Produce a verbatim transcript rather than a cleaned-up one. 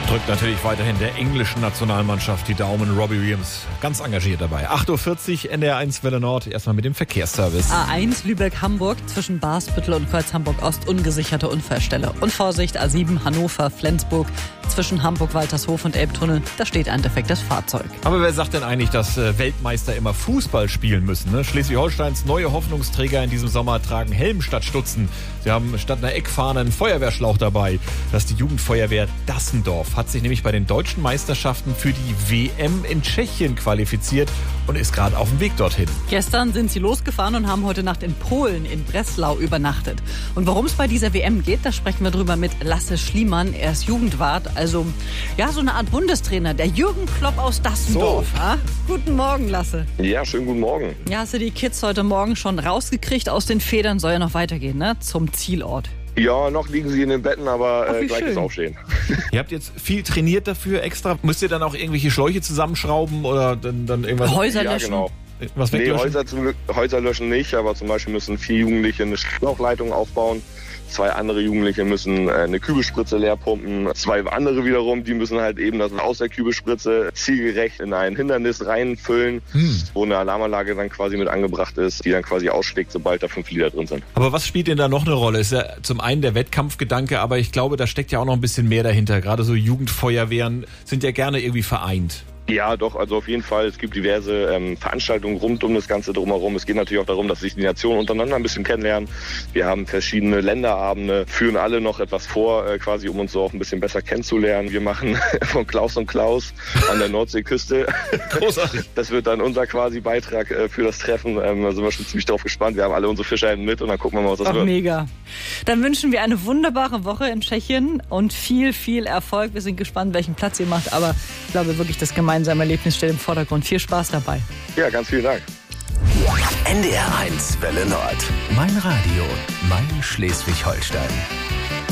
Drückt natürlich weiterhin der englischen Nationalmannschaft die Daumen. Robbie Williams ganz engagiert dabei. acht Uhr vierzig, N D R eins Welle Nord. Erstmal mit dem Verkehrsservice. A eins Lübeck-Hamburg zwischen Barsbüttel und Kreuz Hamburg-Ost ungesicherte Unfallstelle. Und Vorsicht, A sieben Hannover-Flensburg zwischen Hamburg-Waltershof und Elbtunnel. Da steht ein defektes Fahrzeug. Aber wer sagt denn eigentlich, dass äh, Weltmeister immer Fußball spielen müssen? Ne? Schleswig-Holsteins neue Hoffnungsträger in diesem Sommer tragen Helm statt Stutzen. Sie haben statt einer Eckfahne einen Feuerwehrschlauch dabei. Das ist die Jugendfeuerwehr Dassendorf. Hat sich nämlich bei den deutschen Meisterschaften für die W M in Tschechien qualifiziert und ist gerade auf dem Weg dorthin. Gestern sind sie losgefahren und haben heute Nacht in Polen, in Breslau, übernachtet. Und worum es bei dieser W M geht, da sprechen wir drüber mit Lasse Schliemann. Er ist Jugendwart, also ja, so eine Art Bundestrainer. Der Jürgen Klopp aus Dassendorf. So. Ja? Guten Morgen, Lasse. Ja, schönen guten Morgen. Ja, hast du die Kids heute Morgen schon rausgekriegt aus den Federn? Soll ja noch weitergehen, ne? Zum Zielort. Ja, noch liegen sie in den Betten, aber Ach, äh, gleich schön. ist Aufstehen. Ihr habt jetzt viel trainiert dafür extra. Müsst ihr dann auch irgendwelche Schläuche zusammenschrauben oder dann, dann irgendwas? Häuser Ja, löschen? genau. Was Nee, weglöschen? Häuser, zum Glück, Häuser löschen nicht, aber zum Beispiel müssen vier Jugendliche eine Schlauchleitung aufbauen. Zwei andere Jugendliche müssen äh, eine Kübelspritze leer pumpen. Zwei andere wiederum, die müssen halt eben das aus der Kübelspritze zielgerecht in ein Hindernis reinfüllen, Hm. wo eine Alarmanlage dann quasi mit angebracht ist, die dann quasi ausschlägt, sobald da fünf Liter drin sind. Aber was spielt denn da noch eine Rolle? Ist ja zum einen der Wettkampfgedanke, aber ich glaube, da steckt ja auch noch ein bisschen mehr dahinter. Gerade so Jugendfeuerwehren sind ja gerne irgendwie vereint. Ja, doch, also auf jeden Fall. Es gibt diverse ähm, Veranstaltungen rund um das Ganze drumherum. Es geht natürlich auch darum, dass sich die Nationen untereinander ein bisschen kennenlernen. Wir haben verschiedene Länderabende, führen alle noch etwas vor, äh, quasi um uns so auch ein bisschen besser kennenzulernen. Wir machen von Klaus und Klaus an der Nordseeküste. Großartig. Das wird dann unser quasi Beitrag äh, für das Treffen. Ähm, da sind wir schon ziemlich drauf gespannt. Wir haben alle unsere Fischerhemden mit und dann gucken wir mal, was das Ach, wird. mega. Dann wünschen wir eine wunderbare Woche in Tschechien und viel, viel Erfolg. Wir sind gespannt, welchen Platz ihr macht, aber ich glaube wirklich, das gemeinsame Erlebnis steht im Vordergrund. Viel Spaß dabei. Ja, ganz vielen Dank. N D R eins Welle Nord. Mein Radio, mein Schleswig-Holstein.